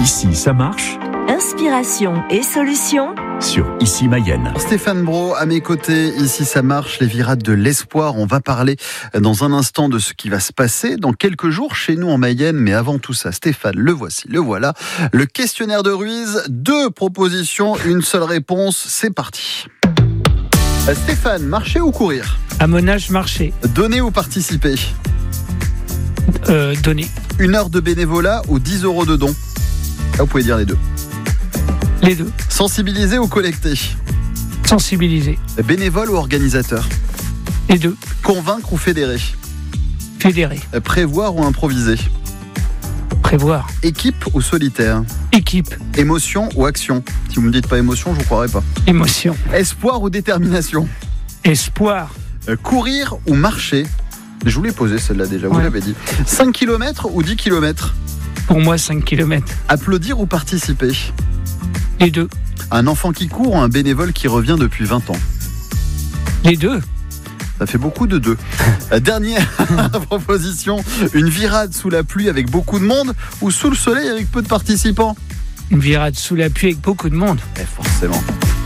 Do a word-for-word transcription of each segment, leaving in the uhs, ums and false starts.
Ici, ça marche. Inspiration et solutions Sur Ici Mayenne. Stéphane Brault à mes côtés, ici ça marche, les virades de l'espoir. On va parler dans un instant de ce qui va se passer dans quelques jours chez nous en Mayenne. Mais avant tout ça, Stéphane, le voici, le voilà. Le questionnaire de Ruiz, deux propositions, une seule réponse, c'est parti. Stéphane, marcher ou courir ? À mon âge, marcher. Donner ou participer ? Euh, donner. Une heure de bénévolat ou dix euros de dons ? Là, vous pouvez dire les deux. Les deux. Sensibiliser ou collecter ? Sensibiliser. Bénévole ou organisateur ? Les deux. Convaincre ou fédérer ? Fédérer. Prévoir ou improviser ? Prévoir. Équipe ou solitaire ? Équipe. Émotion ou action ? Si vous me dites pas émotion, je vous croirais pas. Émotion. Espoir ou détermination ? Espoir. Euh, courir ou marcher ? Je vous l'ai posé celle-là déjà, vous Ouais. l'avez dit. cinq kilomètres ou dix kilomètres ? Pour moi, cinq kilomètres. Applaudir ou participer ? Les deux. Un enfant qui court ou un bénévole qui revient depuis vingt ans ? Les deux. Ça fait beaucoup de deux. Euh, Dernière proposition, une virade sous la pluie avec beaucoup de monde ou sous le soleil avec peu de participants ? Une virade sous la pluie avec beaucoup de monde. Eh, forcément.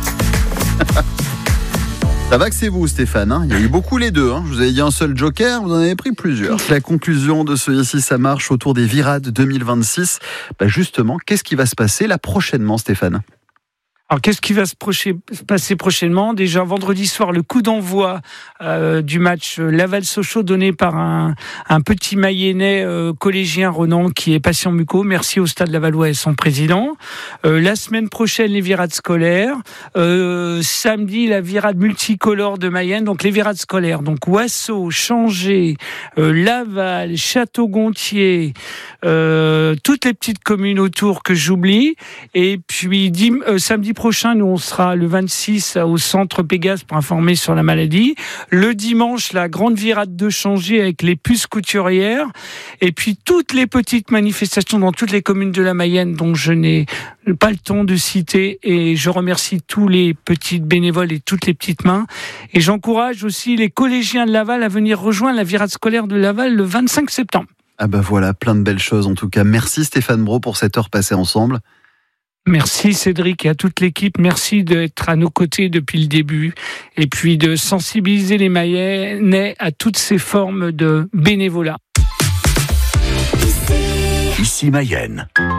Ça va que c'est vous, Stéphane, hein. Il y a eu beaucoup les deux, hein. Je vous avais dit un seul joker, vous en avez pris plusieurs. La conclusion de ce Ici ça marche autour des virades deux mille vingt-six. Bah justement, qu'est-ce qui va se passer là prochainement, Stéphane ? Alors, qu'est-ce qui va se proche- passer prochainement ? Déjà, vendredi soir, le coup d'envoi euh, du match Laval-Sochaux donné par un, un petit Mayennais euh, collégien Ronan qui est patient muco. Merci au Stade Lavallois et son président. Euh, la semaine prochaine, les virades scolaires. Euh, samedi, la virade multicolore de Mayenne. Donc, les virades scolaires. Donc, Ouasso, Changé, euh, Laval, Château-Gontier, euh, toutes les petites communes autour que j'oublie. Et puis, dim- euh, samedi prochain, nous, on sera le vingt-six au centre Pégase pour informer sur la maladie. Le dimanche, la grande virade de Changé avec les puces couturières. Et puis, toutes les petites manifestations dans toutes les communes de la Mayenne dont je n'ai pas le temps de citer. Et je remercie tous les petits bénévoles et toutes les petites mains. Et j'encourage aussi les collégiens de Laval à venir rejoindre la virade scolaire de Laval le vingt-cinq septembre. Ah bah voilà, plein de belles choses en tout cas. Merci Stéphane Brault pour cette heure passée ensemble. Merci Cédric et à toute l'équipe. Merci d'être à nos côtés depuis le début et puis de sensibiliser les Mayennais à toutes ces formes de bénévolat. Ici Mayenne.